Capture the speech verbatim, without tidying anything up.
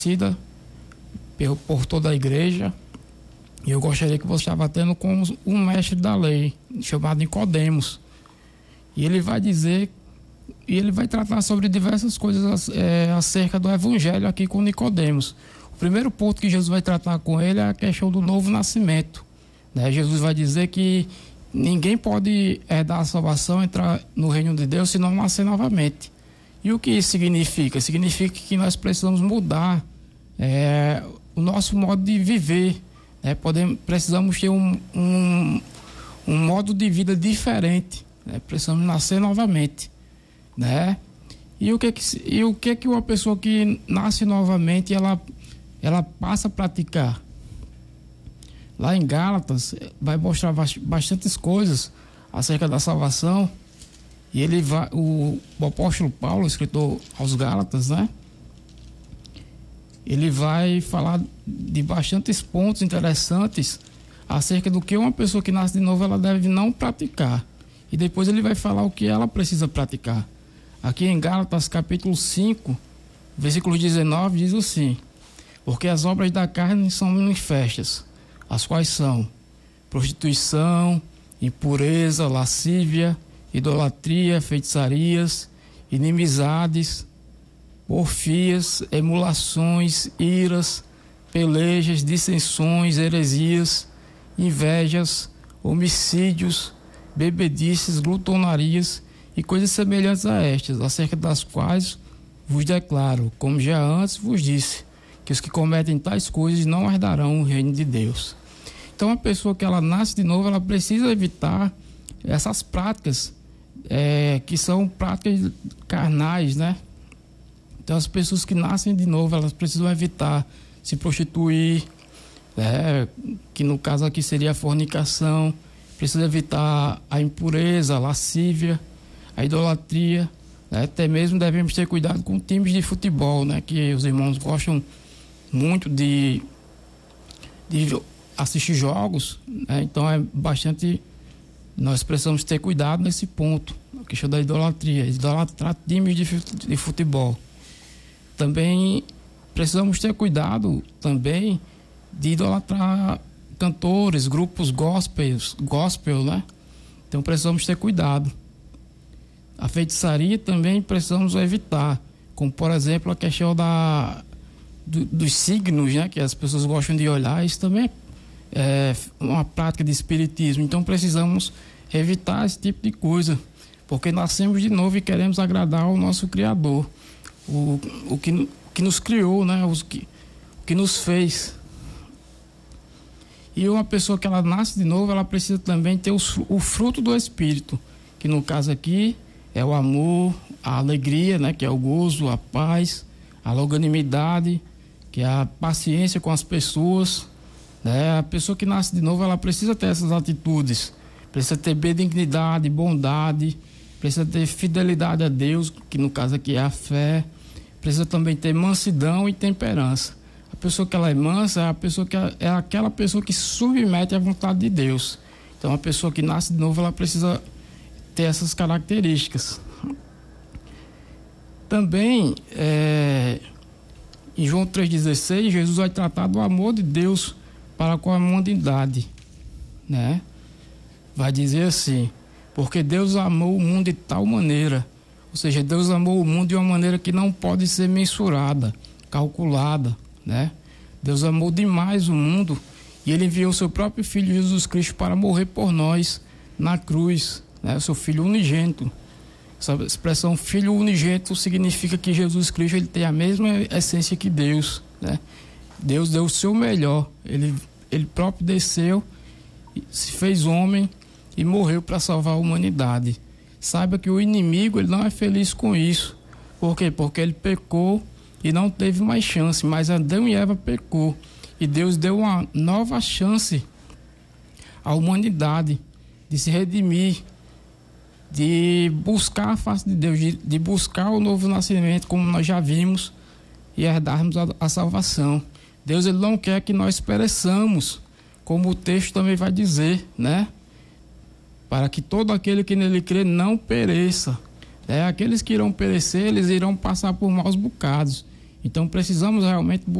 por, por toda a igreja. E eu gostaria que você estava tendo com um mestre da lei, chamado Nicodemos. E ele vai dizer, e ele vai tratar sobre diversas coisas é, acerca do evangelho aqui com Nicodemos. O primeiro ponto que Jesus vai tratar com ele é a questão do novo nascimento. Né? Jesus vai dizer que ninguém pode herdar a salvação, entrar no reino de Deus, se não nascer novamente. E o que isso significa? Significa que nós precisamos mudar é, o nosso modo de viver. É, podemos, precisamos ter um, um, um modo de vida diferente, né? Precisamos nascer novamente, né? E o que que, e o que que uma pessoa que nasce novamente ela, ela passa a praticar? Lá em Gálatas vai mostrar bastantes coisas acerca da salvação, e ele vai, o, o apóstolo Paulo, escritor aos Gálatas, né? Ele vai falar de bastantes pontos interessantes acerca do que uma pessoa que nasce de novo ela deve não praticar. E depois ele vai falar o que ela precisa praticar. Aqui em Gálatas capítulo cinco, versículo dezenove, diz assim: porque as obras da carne são manifestas, as quais são prostituição, impureza, lascívia, idolatria, feitiçarias, inimizades, porfias, emulações, iras, pelejas, dissensões, heresias, invejas, homicídios, bebedices, glutonarias e coisas semelhantes a estas, acerca das quais vos declaro, como já antes vos disse, que os que cometem tais coisas não herdarão o reino de Deus. Então, a pessoa que ela nasce de novo, ela precisa evitar essas práticas é, que são práticas carnais, né? Então, as pessoas que nascem de novo, elas precisam evitar se prostituir, é, que no caso aqui seria a fornicação, precisa evitar a impureza, a lascívia, a idolatria, né? Até mesmo devemos ter cuidado com times de futebol, né? Que os irmãos gostam muito de, de assistir jogos, né? Então é bastante, nós precisamos ter cuidado nesse ponto, a questão da idolatria, idolatrar times de, de futebol. Também precisamos ter cuidado também de idolatrar cantores, grupos gospels, gospel, né? Então precisamos ter cuidado. A feitiçaria também precisamos evitar, como por exemplo a questão da, do, dos signos, né? Que as pessoas gostam de olhar, isso também é uma prática de espiritismo. Então precisamos evitar esse tipo de coisa, porque nascemos de novo e queremos agradar ao nosso Criador. O, o, que, o que nos criou, né? Os que, o que nos fez. E uma pessoa que ela nasce de novo, ela precisa também ter o, o fruto do Espírito, que no caso aqui é o amor, a alegria, né? Que é o gozo, a paz, a longanimidade, que é a paciência com as pessoas, né? A pessoa que nasce de novo, ela precisa ter essas atitudes, precisa ter benignidade, bondade, precisa ter fidelidade a Deus, que no caso aqui é a fé, precisa também ter mansidão e temperança. A pessoa que ela é mansa é a pessoa que é aquela pessoa que se submete à vontade de Deus. Então a pessoa que nasce de novo, ela precisa ter essas características. Também é, em João três dezesseis, Jesus vai tratar do amor de Deus para com a humanidade, né? Vai dizer assim: porque Deus amou o mundo de tal maneira, ou seja, Deus amou o mundo de uma maneira que não pode ser mensurada, calculada, né? Deus amou demais o mundo e ele enviou seu próprio Filho Jesus Cristo para morrer por nós na cruz, né? O seu Filho unigênito. Essa expressão Filho unigênito significa que Jesus Cristo ele tem a mesma essência que Deus, né? Deus deu o seu melhor, ele, ele próprio desceu, se fez homem e morreu para salvar a humanidade. Saiba que o inimigo ele não é feliz com isso. Por quê? Porque ele pecou e não teve mais chance, mas Adão e Eva pecou e Deus deu uma nova chance à humanidade de se redimir, de buscar a face de Deus, de, de buscar o novo nascimento, como nós já vimos, e herdarmos a, a salvação. Deus ele não quer que nós pereçamos, como o texto também vai dizer, né? Para que todo aquele que nele crê não pereça. É, aqueles que irão perecer, eles irão passar por maus bocados. Então precisamos realmente